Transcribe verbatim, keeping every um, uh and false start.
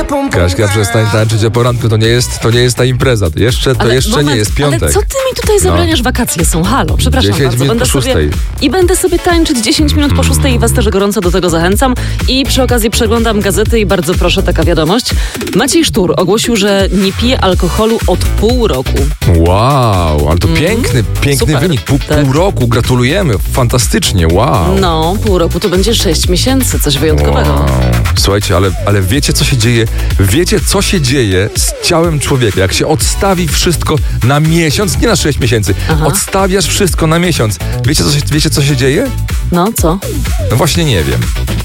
Kaśka, przestań tańczyć o poranku, to nie jest, to nie jest ta impreza. To jeszcze, to Ale jeszcze moment, nie jest piątek. Ale co ty mi tutaj zabraniasz? No. Wakacje są, halo, przepraszam dziesięć bardzo. minut Będę po sobie, szóstej. I będę sobie tańczyć dziesięć minut po szóstej i was też gorąco do tego zachęcam. I przy okazji przeglądam gazety i bardzo proszę, taka wiadomość. Maciej Sztur ogłosił, że nie pije alkoholu od pół roku. Wow, ale to Mm. piękny, piękny Super. wynik. Pół, Tak. pół roku, gratulujemy, fantastycznie, wow. No, pół roku to będzie sześć miesięcy, coś wyjątkowego. Wow. Słuchajcie, ale, ale wiecie, co się dzieje? Wiecie, co się dzieje z ciałem człowieka, jak się odstawi wszystko na miesiąc, nie na sześć miesięcy. Aha. Odstawiasz wszystko na miesiąc. Wiecie, co się, wiecie, co się dzieje? No, co? No właśnie nie wiem.